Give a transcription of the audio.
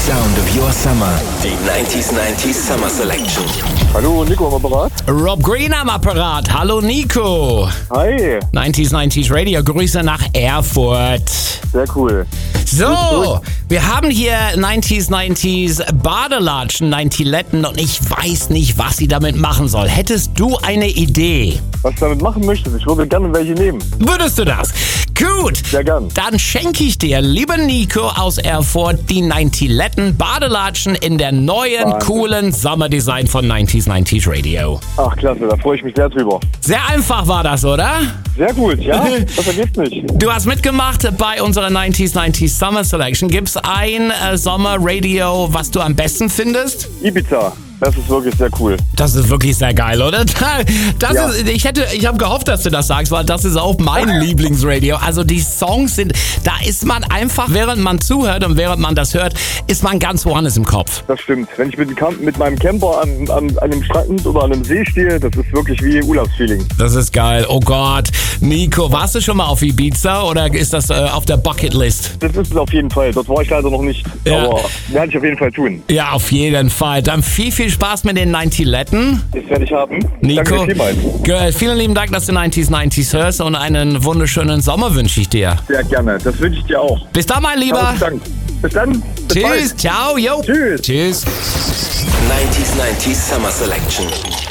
sound of your summer. Die 90s Summer Selection. Hallo, Nico am Apparat. Rob Green am Apparat. Hallo Nico. Hi. 90s Radio. Grüße nach Erfurt. Sehr cool. So, wir haben hier 90s Badelatschen, 90letten und ich weiß nicht, was sie damit machen soll. Hättest du eine Idee? Was du damit machen möchtest? Ich würde gerne welche nehmen. Würdest du das? Gut. Sehr gern. Dann schenke ich dir, lieber Nico aus Erfurt, die 90letten Badelatschen in der neuen, Wahnsinn. coolen Sommerdesign von 90s Radio. Ach, klasse, da freue ich mich sehr drüber. Sehr einfach war das, oder? Sehr gut, ja? Das ergibt nicht. Du hast mitgemacht bei unserer 90s Summer Selection. Gibt's ein Sommerradio, was du am besten findest? Ibiza. Das ist wirklich sehr cool. Das ist wirklich sehr geil, oder? Ja. Ich habe gehofft, dass du das sagst, weil das ist auch mein Lieblingsradio. Also die Songs da ist man einfach, während man zuhört und während man das hört, ist man ganz woanders im Kopf. Das stimmt. Wenn ich mit meinem Camper an einem Strand oder an einem See stehe, das ist wirklich wie Urlaubsfeeling. Das ist geil. Oh Gott. Nico, warst du schon mal auf Ibiza oder ist das auf der Bucketlist? Das ist es auf jeden Fall. Dort war ich leider noch nicht. Ja. Aber werde ich auf jeden Fall tun. Ja, auf jeden Fall. Dann viel Spaß mit den 90letten. Das werde ich haben. Nico, Danke vielmals. Good. Vielen lieben Dank, dass du 90s hörst und einen wunderschönen Sommer wünsche ich dir. Sehr gerne. Das wünsche ich dir auch. Bis dann, mein Lieber. Tausend Dank. Bis dann. Bis Tschüss. bald. Ciao. Jo. Tschüss. Tschüss. 90s Summer Selection.